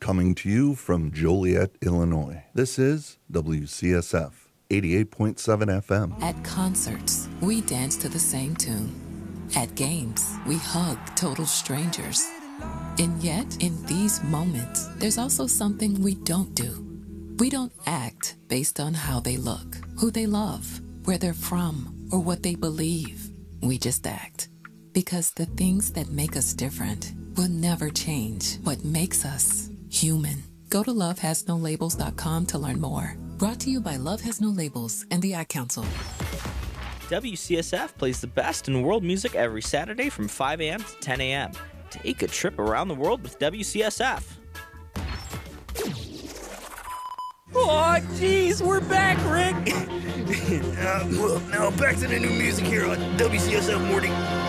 Coming to you from Joliet, Illinois, this is WCSF 88.7 FM. At concerts, we dance to the same tune. At games, we hug total strangers. And yet, in these moments, there's also something we don't do. We don't act based on how they look, who they love, where they're from, or what they believe. We just act. Because the things that make us different will never change what makes us human. Go to lovehasnolabels.com to learn more. Brought to you by Love Has No Labels and the Ad Council. WCSF plays the best in world music every Saturday from 5 a.m. to 10 a.m. Take a trip around the world with WCSF. Oh, jeez, we're back, Rick. Well, now back to the new music here on WCSF Morning.